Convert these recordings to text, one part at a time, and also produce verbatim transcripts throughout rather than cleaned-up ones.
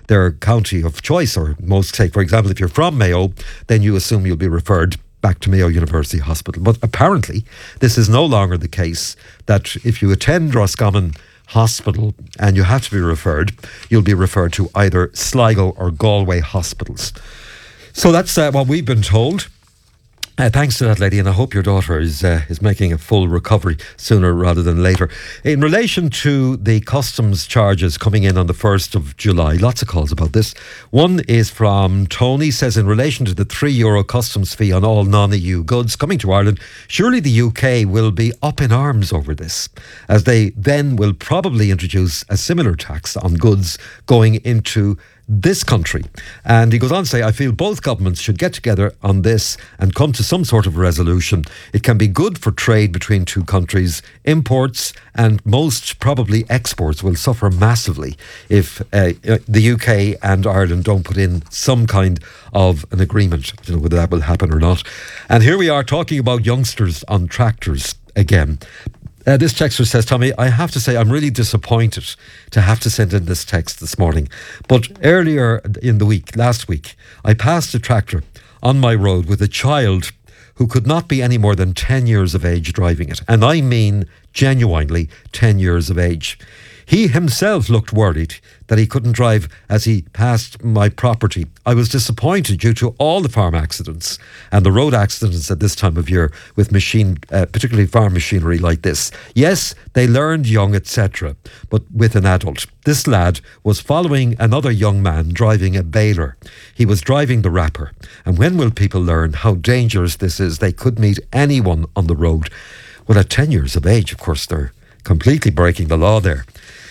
their county of choice, or most take, for example, if you're from Mayo, then you assume you'll be referred back to Mayo University Hospital. But apparently, this is no longer the case, that if you attend Roscommon Hospital and you have to be referred, you'll be referred to either Sligo or Galway hospitals. So that's uh, what we've been told. Uh, thanks to that lady, and I hope your daughter is uh, is making a full recovery sooner rather than later. In relation to the customs charges coming in on the first of July, lots of calls about this. One is from Tony, says, in relation to the three euro customs fee on all non-E U goods coming to Ireland, surely the U K will be up in arms over this, as they then will probably introduce a similar tax on goods going into this country. And he goes on to say, I feel both governments should get together on this and come to some sort of resolution. It can be good for trade between two countries. Imports and most probably exports will suffer massively if uh, the U K and Ireland don't put in some kind of an agreement. I don't know whether that will happen or not. And here we are talking about youngsters on tractors again. Uh, this texter says, Tommy, I have to say I'm really disappointed to have to send in this text this morning. But earlier in the week, last week, I passed a tractor on my road with a child who could not be any more than ten years of age driving it. And I mean genuinely ten years of age. He himself looked worried that he couldn't drive as he passed my property. I was disappointed due to all the farm accidents and the road accidents at this time of year with machine, uh, particularly farm machinery like this. Yes, they learned young, et cetera, but with an adult. This lad was following another young man driving a baler. He was driving the wrapper. And when will people learn how dangerous this is? They could meet anyone on the road. Well, at ten years of age, of course, they're completely breaking the law there.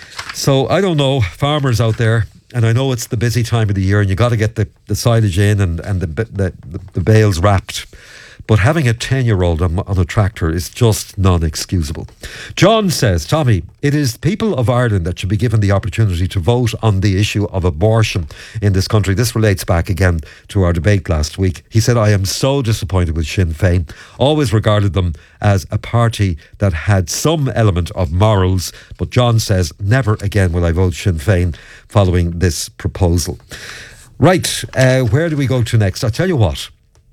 So I don't know, farmers out there, and I know it's the busy time of the year and you got to get the, the silage in and, and the, the, the, the bales wrapped. But having a ten-year-old on, on a tractor is just non-excusable. John says, Tommy, it is people of Ireland that should be given the opportunity to vote on the issue of abortion in this country. This relates back again to our debate last week. He said, I am so disappointed with Sinn Féin. Always regarded them as a party that had some element of morals. But John says, never again will I vote Sinn Féin following this proposal. Right, uh, where do we go to next? I'll tell you what.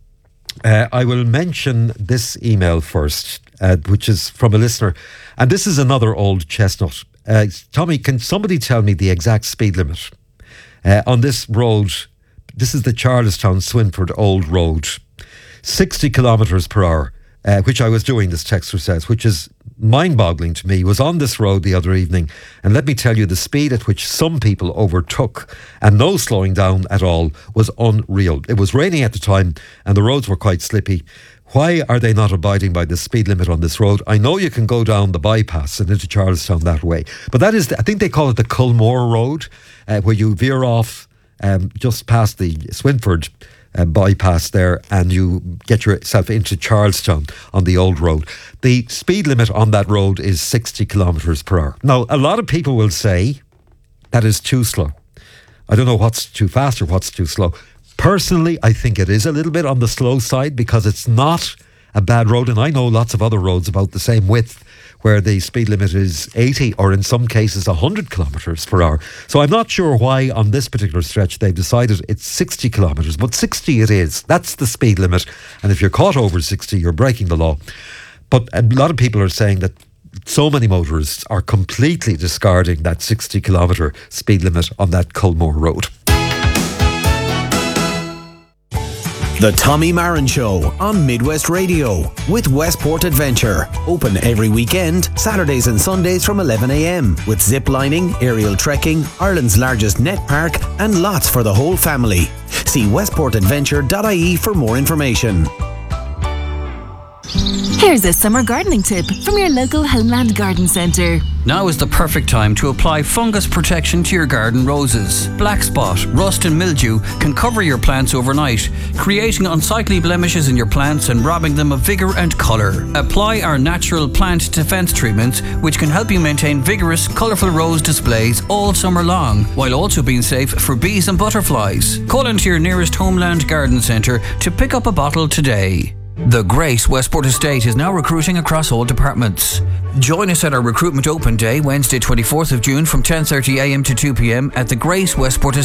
Uh, I will mention this email first, uh, which is from a listener. And this is another old chestnut. Uh, Tommy, can somebody tell me the exact speed limit uh, on this road? This is the Charlestown Swinford Old Road. sixty kilometres per hour, uh, which I was doing, this texter says, which is mind-boggling to me. Was on this road the other evening, and let me tell you, the speed at which some people overtook and no slowing down at all was unreal. It was raining at the time and the roads were quite slippy. Why are they not abiding by the speed limit on this road? I know you can go down the bypass and into Charlestown that way, but that is, the, I think they call it the Culmore Road, uh, where you veer off um, just past the Swinford Uh, bypass there and you get yourself into Charlestown on the old road. The speed limit on that road is sixty kilometres per hour. Now, a lot of people will say that is too slow. I don't know what's too fast or what's too slow. Personally, I think it is a little bit on the slow side because it's not a bad road, and I know lots of other roads about the same width where the speed limit is eighty or in some cases one hundred kilometres per hour. So I'm not sure why on this particular stretch they've decided it's sixty kilometres, but sixty it is. That's the speed limit. And if you're caught over sixty, you're breaking the law. But a lot of people are saying that so many motorists are completely discarding that sixty kilometre speed limit on that Culmore Road. The Tommy Marin Show on Midwest Radio with Westport Adventure. Open every weekend, Saturdays and Sundays from eleven a.m. with zip lining, aerial trekking, Ireland's largest net park and lots for the whole family. See westport adventure dot I E for more information. Here's a summer gardening tip from your local Homeland Garden Centre. Now is the perfect time to apply fungus protection to your garden roses. Black spot, rust and mildew can cover your plants overnight, creating unsightly blemishes in your plants and robbing them of vigour and colour. Apply our natural plant defence treatments, which can help you maintain vigorous, colourful rose displays all summer long, while also being safe for bees and butterflies. Call into your nearest Homeland Garden Centre to pick up a bottle today. The Grace Westport Estate is now recruiting across all departments. Join us at our Recruitment Open Day, Wednesday twenty-fourth of June from ten thirty a.m. to two p.m. at the Grace Westport Estate.